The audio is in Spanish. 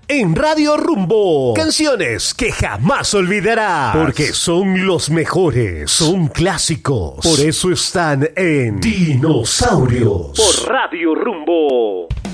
en Radio Rumbo. Canciones que jamás olvidarás, porque son los mejores, son clásicos. Por eso están en Dinosaurios. Por Radio Rumbo.